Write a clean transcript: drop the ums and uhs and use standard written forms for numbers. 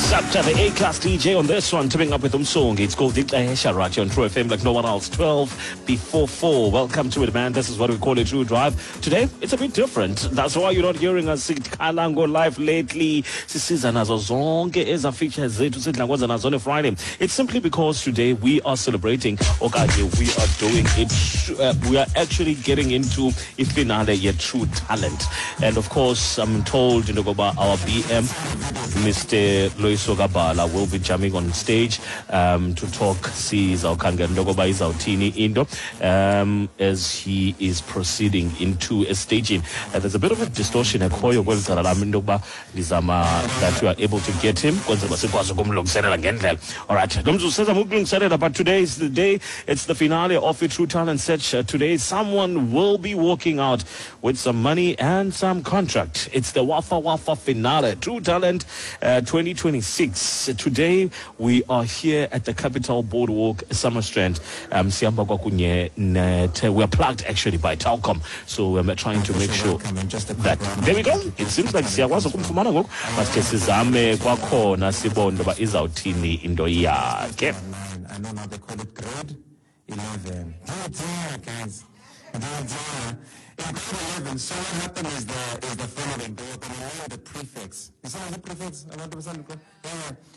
Sabta, the A-class DJ on this one, tipping up with Umsongi. It's called Dicta right here on True FM like no one else. 12 before 4. Welcome to it, man. This is what we call a True Drive. Today, it's a bit different. That's why you're not hearing us sing Kalango live lately. Sisiza nazo zonke eza features zethu sidlangwaza nazo on a Friday. It's simply because today we are celebrating, okanye we are doing it, we are actually getting into a finale yet True Talent. And of course, I'm told, our BM, Mr. Loyiso Gabala, will be jamming on stage to talk Sizawukhangela ndogoba izawuthini into as he is proceeding into a staging. There's a bit of a distortion ekhoyo kweli cala lam into yokuba ndizama that we are able to get him kwenzela sikwazi ukumlungiselela ngendlela. All right, lo mzuzu sezama ukulungiselela, but today is the day. It's the finale of a True Talent Search. Today someone will be walking out with some money and some contract. It's the Wafa Wafa finale, True Talent 2026. Today we are here at the Capital Boardwalk, Summerstrand. We are plugged actually by Telkom, so we're trying to make sure that there we go. It seems like siyakwazi ukumfumana ngoku, but sizame kwakhona sibone uba izawuthini into yakhe. I know now they call it grade 11. Guys. In grade 11, so what happened is the following. They were the prefix. You saw the prefix? Yeah.